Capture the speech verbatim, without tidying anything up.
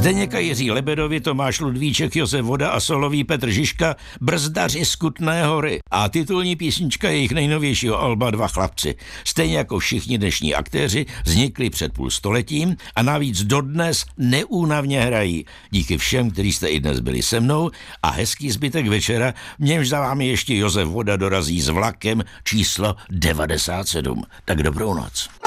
Zdeněk a Jiří Lebedovi, Tomáš Ludvíček, Josef Voda a solový Petr Žižka, brzdaři z Kutné Hory. A titulní písnička jejich nejnovějšího alba Dva chlapci. Stejně jako všichni dnešní aktéři vznikli před půl stoletím a navíc dodnes neúnavně hrají. Díky všem, kteří jste i dnes byli se mnou, a hezký zbytek večera, v němž za vámi ještě Josef Voda dorazí s vlakem číslo devadesát sedm. Tak dobrou noc.